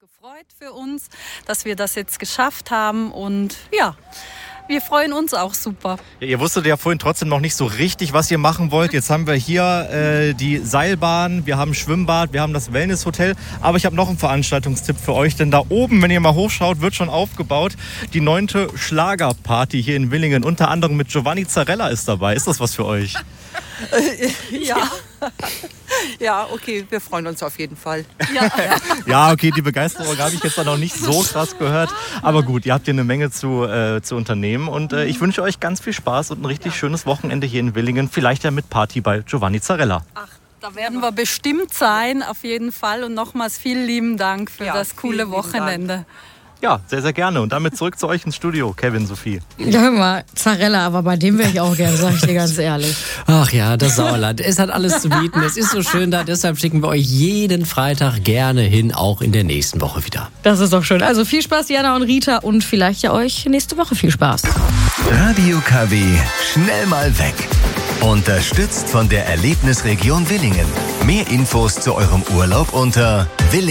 gefreut für uns, dass wir das jetzt geschafft haben und ja, wir freuen uns auch super. Ja, ihr wusstet ja vorhin trotzdem noch nicht so richtig, was ihr machen wollt. Jetzt haben wir hier die Seilbahn, wir haben Schwimmbad, wir haben das Wellnesshotel. Aber ich habe noch einen Veranstaltungstipp für euch, denn da oben, wenn ihr mal hochschaut, wird schon aufgebaut die 9. Schlagerparty hier in Willingen. Unter anderem mit Giovanni Zarella ist dabei. Ist das was für euch? Ja. Ja, okay, wir freuen uns auf jeden Fall. Ja, okay, die Begeisterung habe ich jetzt noch nicht so krass gehört. Aber gut, ihr habt hier eine Menge zu unternehmen. Und ich wünsche euch ganz viel Spaß und ein richtig schönes Wochenende hier in Willingen. Vielleicht ja mit Party bei Giovanni Zarella. Ach, da werden wir bestimmt sein, auf jeden Fall. Und nochmals vielen lieben Dank für das coole Wochenende. Ja, sehr, sehr gerne. Und damit zurück zu euch ins Studio, Kevin, Sophie. Ja, hör mal, Zarella, aber bei dem wäre ich auch gerne, sag ich dir ganz ehrlich. Ach ja, das Sauerland. Es hat alles zu bieten. Es ist so schön da. Deshalb schicken wir euch jeden Freitag gerne hin, auch in der nächsten Woche wieder. Das ist doch schön. Also viel Spaß, Jana und Rita. Und vielleicht ja euch nächste Woche viel Spaß. Radio KW, schnell mal weg. Unterstützt von der Erlebnisregion Willingen. Mehr Infos zu eurem Urlaub unter Willingen.